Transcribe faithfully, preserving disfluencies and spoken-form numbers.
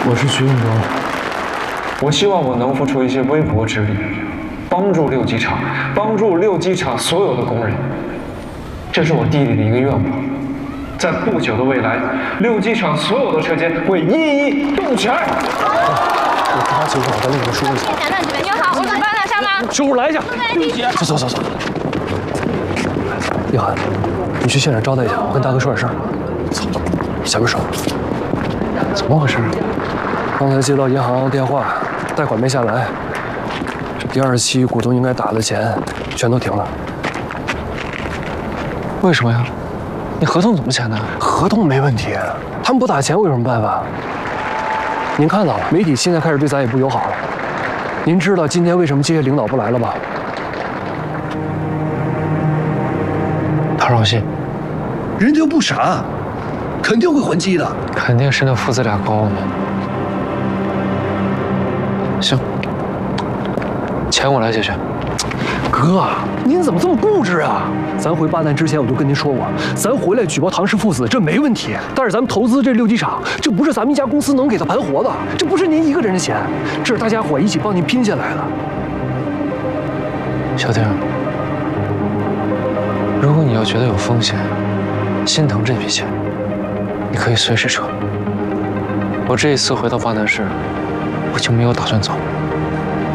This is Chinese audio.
我是徐运东，我希望我能付出一些微薄之力，帮助六机厂，帮助六机厂所有的工人。这是我弟弟的一个愿望。在不久的未来，六机厂所有的车间会一一动起来。 我突发情况，我跟那个说一下。 简短几位，您好，我是班长上吗？ 师傅来一下。对不起。走走走走。叶涵，你去现场招待一下，我跟大哥说点事儿。走，下边说。怎么回事？刚才接到银行电话，贷款没下来，这第二期股东应该打的钱全都停了。 为什么呀？你合同怎么签的？ 合同没问题，他们不打钱，我有什么办法？您看到了，媒体现在开始对咱也不友好了。您知道今天为什么这些领导不来了吧？ 他让我信， 人家又不傻，肯定会还击的。 肯定是那父子俩高嘛。行，钱我来解决。 哥，您怎么这么固执啊？咱回巴南之前我就跟您说过，咱回来举报唐氏父子这没问题，但是咱们投资这六机厂，这不是咱们一家公司能给他盘活的，这不是您一个人的钱，这是大家伙一起帮您拼下来的。 小丁，如果你要觉得有风险，心疼这笔钱，你可以随时撤。我这一次回到巴南市，我就没有打算走。